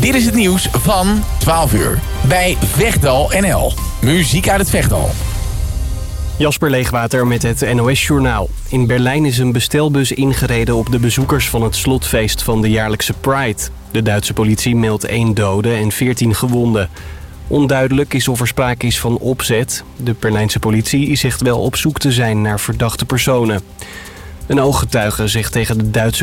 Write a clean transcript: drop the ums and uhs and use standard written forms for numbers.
Dit is het nieuws van 12 uur. Bij Vechtdal NL. Muziek uit het Vechtdal. Jasper Leegwater met het NOS-journaal. In Berlijn is een bestelbus ingereden op de bezoekers van het slotfeest van de jaarlijkse Pride. De Duitse politie meldt 1 dode en 14 gewonden. Onduidelijk is of er sprake is van opzet. De Berlijnse politie zegt wel op zoek te zijn naar verdachte personen. Een ooggetuige zegt tegen de Duitse